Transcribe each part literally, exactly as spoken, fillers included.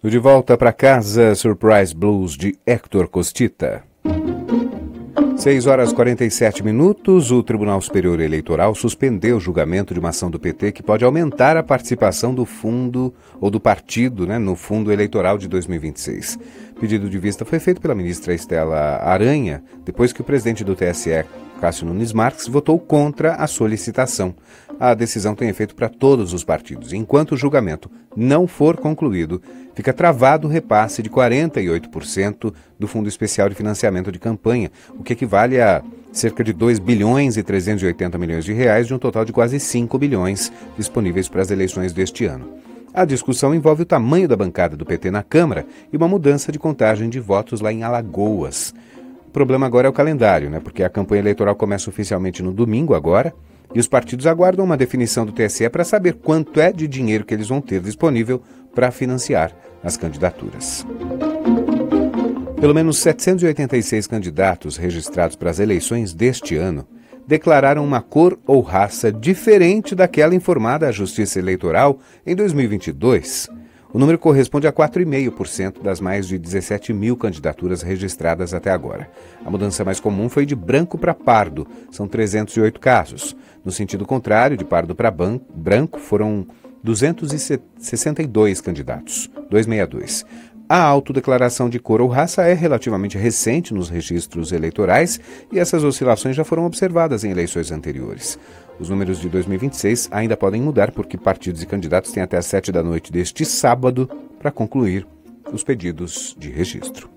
O De Volta para Casa, Surprise Blues de Héctor Costita. seis horas e quarenta e sete minutos, o Tribunal Superior Eleitoral suspendeu o julgamento de uma ação do P T que pode aumentar a participação do fundo ou do partido, né, no fundo eleitoral de dois mil e vinte e seis. O pedido de vista foi feito pela ministra Estela Aranha, depois que o presidente do T S E, Cássio Nunes Marques, votou contra a solicitação. A decisão tem efeito para todos os partidos. Enquanto o julgamento não for concluído, fica travado o repasse de quarenta e oito por cento do Fundo Especial de Financiamento de Campanha, o que equivale a cerca de dois bilhões e trezentos e oitenta milhões de reais de um total de quase cinco bilhões disponíveis para as eleições deste ano. A discussão envolve o tamanho da bancada do P T na Câmara e uma mudança de contagem de votos lá em Alagoas. O problema agora é o calendário, né? Porque a campanha eleitoral começa oficialmente no domingo agora, e os partidos aguardam uma definição do T S E para saber quanto é de dinheiro que eles vão ter disponível para financiar as candidaturas. Pelo menos setecentos e oitenta e seis candidatos registrados para as eleições deste ano declararam uma cor ou raça diferente daquela informada à Justiça Eleitoral em dois mil e vinte e dois. O número corresponde a quatro vírgula cinco por cento das mais de dezessete mil candidaturas registradas até agora. A mudança mais comum foi de branco para pardo, são trezentos e oito casos. No sentido contrário, de pardo para branco, foram duzentos e sessenta e dois candidatos, duzentos e sessenta e dois. A autodeclaração de cor ou raça é relativamente recente nos registros eleitorais e essas oscilações já foram observadas em eleições anteriores. Os números de dois mil e vinte e seis ainda podem mudar porque partidos e candidatos têm até às sete da noite deste sábado para concluir os pedidos de registro.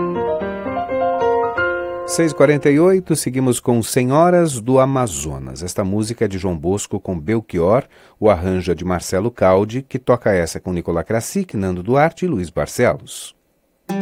seis e quarenta e oito, seguimos com Senhoras do Amazonas. Esta música é de João Bosco com Belchior, o arranjo é de Marcelo Caldi, que toca essa com Nicolás Krasik, Nando Duarte e Luiz Barcelos.